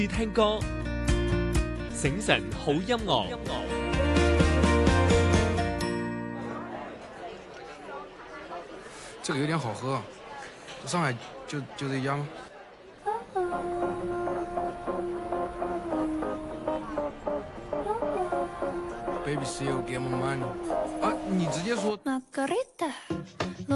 聽歌，醒神好音樂。 这个有点好喝，上海就这家吗？Baby, see you get my money。啊，你直接说。